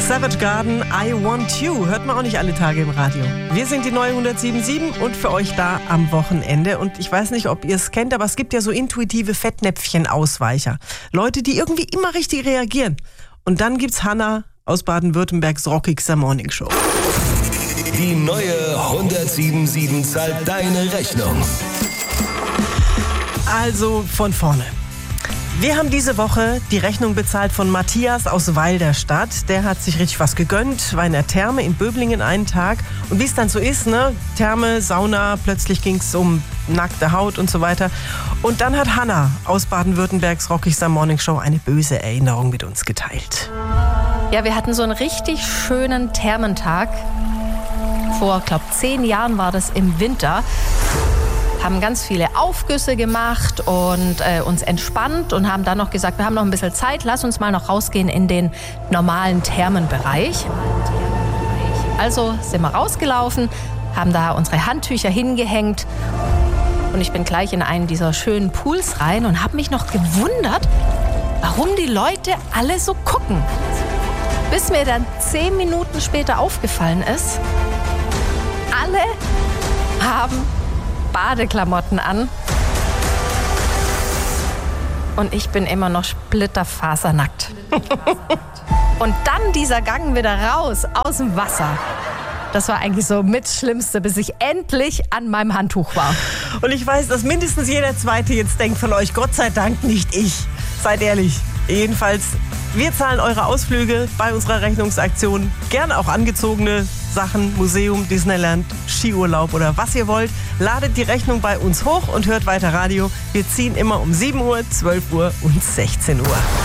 Savage Garden, I Want You. Hört man auch nicht alle Tage im Radio. Wir sind die neue 107.7 und für euch da am Wochenende. Und ich weiß nicht, ob ihr es kennt, aber es gibt ja so intuitive Fettnäpfchen-Ausweicher. Leute, die irgendwie immer richtig reagieren. Und dann gibt's Hannah aus Baden-Württembergs rockigster Morning Show. Die neue 107.7 zahlt deine Rechnung. Also von vorne. Wir haben diese Woche die Rechnung bezahlt von Matthias aus Weil der Stadt. Der hat sich richtig was gegönnt, war in der Therme in Böblingen einen Tag. Und wie es dann so ist, ne? Therme, Sauna, plötzlich ging es um nackte Haut und so weiter. Und dann hat Hannah aus Baden-Württembergs rockigster Morning Show eine böse Erinnerung mit uns geteilt. Ja, wir hatten so einen richtig schönen Thermentag. Vor, 10 Jahren war das im Winter. Haben ganz viele Aufgüsse gemacht und uns entspannt und haben dann noch gesagt, wir haben noch ein bisschen Zeit, lass uns mal noch rausgehen in den normalen Thermenbereich. Also sind wir rausgelaufen, haben da unsere Handtücher hingehängt und ich bin gleich in einen dieser schönen Pools rein und habe mich noch gewundert, warum die Leute alle so gucken. Bis mir dann 10 Minuten später aufgefallen ist, alle haben Badeklamotten an und ich bin immer noch splitterfasernackt. Und dann dieser Gang wieder raus aus dem Wasser. Das war eigentlich so mit das Schlimmste, bis ich endlich an meinem Handtuch war. Und ich weiß, dass mindestens jeder Zweite jetzt denkt von euch, Gott sei Dank nicht ich. Seid ehrlich. Jedenfalls, wir zahlen eure Ausflüge bei unserer Rechnungsaktion. Gerne auch angezogene Sachen, Museum, Disneyland, Skiurlaub oder was ihr wollt. Ladet die Rechnung bei uns hoch und hört weiter Radio. Wir ziehen immer um 7 Uhr, 12 Uhr und 16 Uhr.